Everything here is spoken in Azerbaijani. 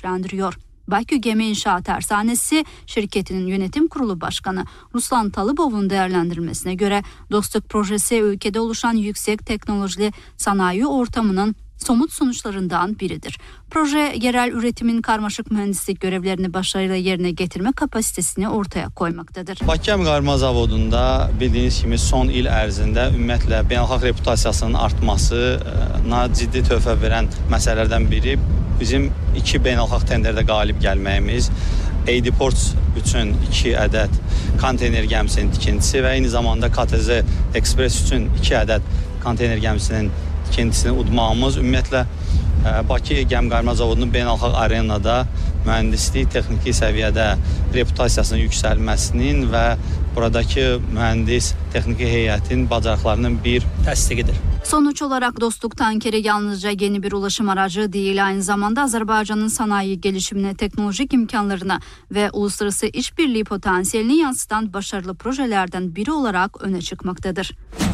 güçlendiriyor. Bakü Gemi İnşaat Tersanesi şirketinin yönetim kurulu başkanı Ruslan Talıbov'un değerlendirmesine göre Dostluk projesi ülkede oluşan yüksek teknolojili sanayi ortamının somut sonuçlarından biridir. Proje yerel üretimin karmaşık mühendislik görevlerini başarıyla yerine getirme kapasitesini ortaya koymaktadır. Bakı Gəmiqarma Zavodunda bildiyiniz kimi son il ərzində ümumiyyətlə beynəlxalq reputasiyasının artmasına ciddi töhfə verən məsələlərdən biri bizim 2 beynəlxalq tenderdə qalib gəlməyimiz, AD Ports üçün 2 ədəd konteyner gəmisinin tikintisi və eyni zamanda KTZ Express üçün 2 ədəd konteyner gəmisinin tikintisini udmağımız ümumiyyətlə Bakı Gəmiqarma Zavodunun beynəlxalq arenada mühəndislik, texniki səviyyədə reputasiyasının yüksəlməsinin və buradakı mühəndis texniki heyətin bacarıqlarının bir təsdiqidir. Sonuç olarak Dostluk tankeri yalnızca yeni bir ulaşım aracı değil, aynı zamanda Azerbaycan'ın sanayi gelişimine, teknolojik imkanlarına ve uluslararası işbirliği potansiyelini yansıtan başarılı projelerden biri olarak öne çıkmaktadır.